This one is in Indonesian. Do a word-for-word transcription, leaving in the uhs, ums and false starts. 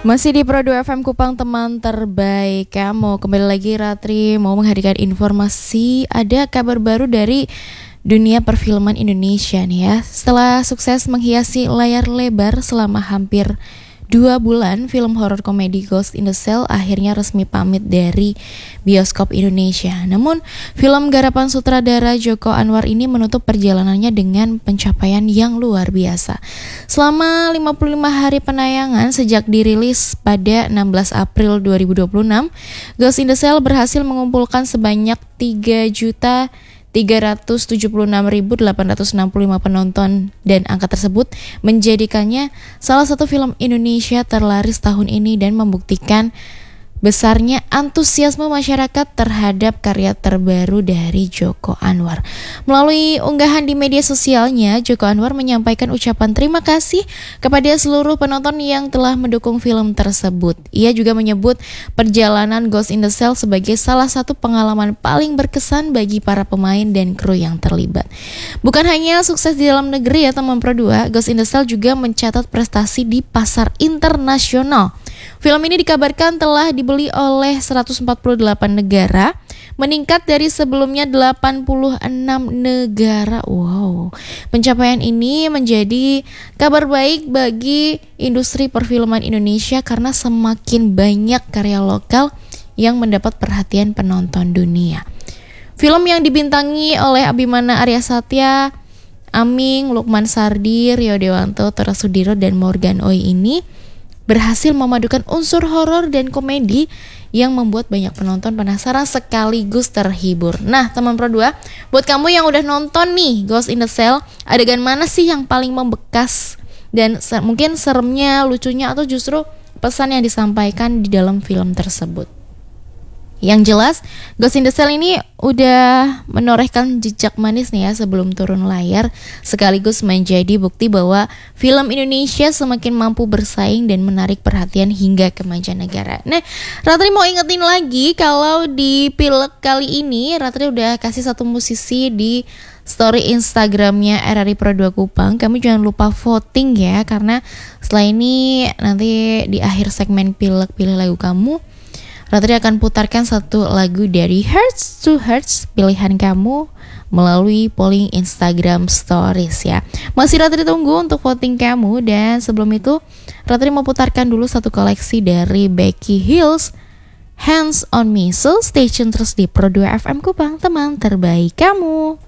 Masih di Pro dua F M Kupang, teman terbaik kamu. Kembali lagi Ratri mau menghadirkan informasi. Ada kabar baru dari dunia perfilman Indonesia nih ya. Setelah sukses menghiasi layar lebar selama hampir dua bulan, film horor komedi Ghost in the Shell akhirnya resmi pamit dari bioskop Indonesia. Namun, film garapan sutradara Joko Anwar ini menutup perjalanannya dengan pencapaian yang luar biasa. Selama lima puluh lima hari penayangan sejak dirilis pada enam belas April dua ribu dua puluh enam, Ghost in the Shell berhasil mengumpulkan sebanyak tiga juta tiga ratus tujuh puluh enam ribu delapan ratus enam puluh lima penonton, dan angka tersebut menjadikannya salah satu film Indonesia terlaris tahun ini dan membuktikan besarnya antusiasme masyarakat terhadap karya terbaru dari Joko Anwar. Melalui unggahan di media sosialnya, Joko Anwar menyampaikan ucapan terima kasih kepada seluruh penonton yang telah mendukung film tersebut. Ia juga menyebut perjalanan Ghost in the Shell sebagai salah satu pengalaman paling berkesan bagi para pemain dan kru yang terlibat. Bukan hanya sukses di dalam negeri ya teman Pro dua, Ghost in the Shell juga mencatat prestasi di pasar internasional. Film ini dikabarkan telah dibeli oleh seratus empat puluh delapan negara, meningkat dari sebelumnya delapan puluh enam negara. Wow, pencapaian ini menjadi kabar baik bagi industri perfilman Indonesia karena semakin banyak karya lokal yang mendapat perhatian penonton dunia. Film yang dibintangi oleh Abimana Arya Satya, Aming, Lukman Sardi, Rio Dewanto, Tora Sudiro, dan Morgan Oey ini berhasil memadukan unsur horor dan komedi yang membuat banyak penonton penasaran sekaligus terhibur. Nah, teman Pro dua, buat kamu yang udah nonton nih Ghost in the Shell, adegan mana sih yang paling membekas dan se- mungkin seremnya, lucunya, atau justru pesan yang disampaikan di dalam film tersebut? Yang jelas, Ghost in the Shell ini udah menorehkan jejak manis nih ya sebelum turun layar, sekaligus menjadi bukti bahwa film Indonesia semakin mampu bersaing dan menarik perhatian hingga ke mancanegara. Nah, Ratri mau ingetin lagi kalau di Pileg kali ini Ratri udah kasih satu musisi di story Instagramnya R R I Pro dua Kupang. Kamu jangan lupa voting ya, karena setelah ini nanti di akhir segmen Pileg pilih lagu kamu, Ratri akan putarkan satu lagu dari Hearts to Hearts pilihan kamu melalui polling Instagram Stories ya. Masih Ratri tunggu untuk voting kamu, dan sebelum itu Ratri mau putarkan dulu satu koleksi dari Becky Hills, Hands on Me. So stay tune terus di Pro dua F M Kupang, teman terbaik kamu.